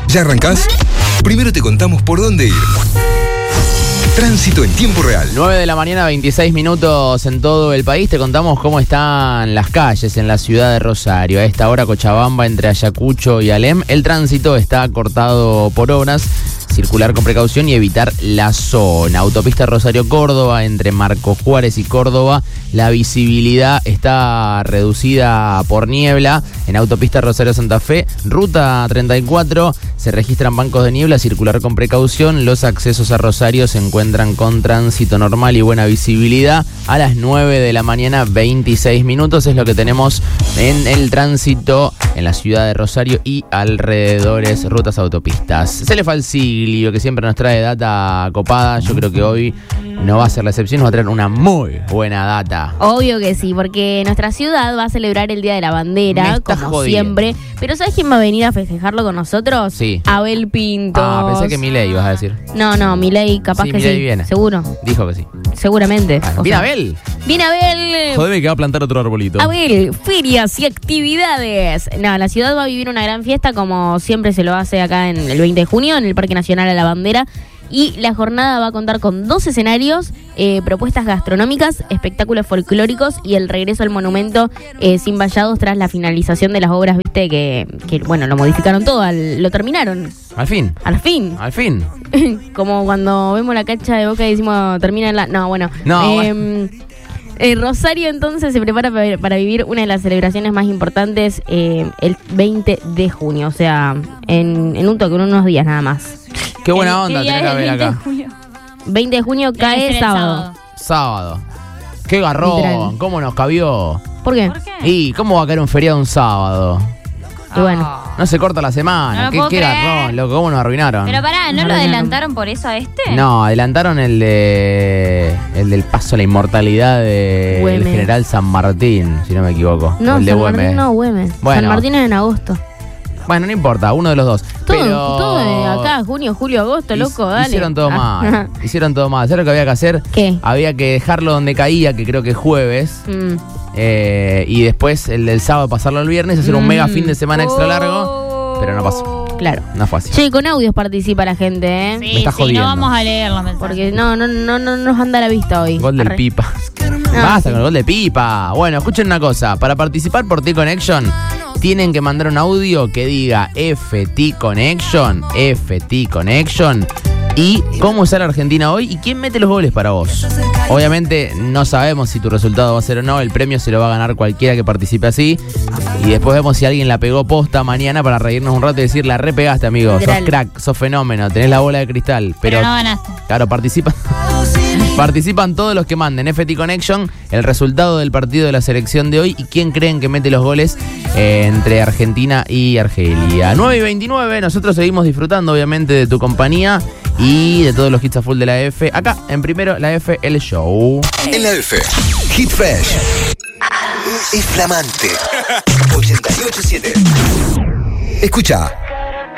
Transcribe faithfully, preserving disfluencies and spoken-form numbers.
¿Ya arrancás? Primero te contamos por dónde ir. Tránsito en tiempo real. nueve de la mañana, veintiséis minutos en todo el país. Te contamos cómo están las calles en la ciudad de Rosario. A esta hora, Cochabamba, entre Ayacucho y Alem, el tránsito está cortado por obras. Circular con precaución y evitar la zona. Autopista Rosario-Córdoba, entre Marco Juárez y Córdoba, la visibilidad está reducida por niebla. En autopista Rosario-Santa Fe, ruta treinta y cuatro, se registran bancos de niebla, circular con precaución. Los accesos a Rosario se encuentran con tránsito normal y buena visibilidad. A las nueve de la mañana, veintiséis minutos, es lo que tenemos en el tránsito en la ciudad de Rosario y alrededores, rutas autopistas. Se le fue al Siglio, que siempre nos trae data copada. Yo creo que hoy no va a ser la excepción, nos va a traer una muy buena data. Obvio que sí, porque nuestra ciudad va a celebrar el Día de la Bandera, como jodiendo. siempre. Pero ¿sabes quién va a venir a festejarlo con nosotros? Sí. Abel Pintos. Ah, pensé que Milei ibas a decir. No, no, Milei capaz Sí, que Milei sí. viene. Seguro. Dijo que sí. Seguramente. Ah, O ¿viene sea, Abel? Viene Abel. Jodeme que va a plantar otro arbolito. Abel, ferias y actividades. No, la ciudad va a vivir una gran fiesta como siempre se lo hace acá en el veinte de junio en el Parque Nacional a la Bandera. Y la jornada va a contar con dos escenarios, eh, propuestas gastronómicas, espectáculos folclóricos y el regreso al monumento eh, sin vallados tras la finalización de las obras, viste, que, que bueno, lo modificaron todo, al, lo terminaron. Al fin. Al fin. Al fin. Como cuando vemos la cancha de Boca y decimos, termina en la... No, bueno. No, eh, eh, Rosario entonces se prepara para, para vivir una de las celebraciones más importantes eh, el veinte de junio, o sea, en, en un toque, en unos días nada más. Qué buena ¿Qué onda día tener a es el Abel veinte de acá. julio? veinte de junio Tiene que cae ser el sábado. Sábado. Qué garrón, Literal. cómo nos cabió. ¿Por qué? ¿Por qué? ¿Y cómo va a caer un feriado un sábado? Y bueno. Ah. No se corta la semana. No lo qué puedo qué creer. garrón, loco, cómo nos arruinaron. Pero pará, ¿no lo adelantaron por eso a este? No, adelantaron el de el del paso a la inmortalidad del Güemes. general San Martín, si no me equivoco. No, O el de San Güemes. Martín no, Güemes. Bueno. San Martín es en agosto. Bueno, no importa, uno de los dos. Todo, Pero todo de acá, junio, julio, agosto, Hic- loco, dale. Hicieron todo Ah. mal. Hicieron todo mal. ¿Sabes lo que había que hacer? ¿Qué? Había que dejarlo donde caía, que creo que es jueves. Mm. Eh, y después el del sábado pasarlo al viernes, hacer un Mm. mega fin de semana extra largo. Pero no pasó. Claro. No fue así. Che, con audios participa la gente, ¿eh? Sí, Me está sí, jodiendo. no vamos a leer los mensajes. Porque no, no, no, no nos anda la vista hoy. Gol del Arre. Pipa. No, Basta sí. con el gol de Pipa. Bueno, escuchen una cosa. Para participar por T-Connection, tienen que mandar un audio que diga F T Connection, F T Connection, y cómo usar Argentina hoy y quién mete los goles para vos. Obviamente no sabemos si tu resultado va a ser o no. El premio se lo va a ganar cualquiera que participe así. Y después vemos si alguien la pegó posta mañana para reírnos un rato y decir, la repegaste, amigo. Sos Literal. crack, sos fenómeno, tenés la bola de cristal. Pero, Pero no ganaste. claro, participan. Participan todos los que manden F T Connection, el resultado del partido de la selección de hoy y quién creen que mete los goles eh, entre Argentina y Argelia. nueve y veintinueve, nosotros seguimos disfrutando obviamente de tu compañía y de todos los hits a full de la F. Acá, en primero, la F, el show. En la F. Hit Fresh. Es flamante. ochenta y ocho siete. Escucha.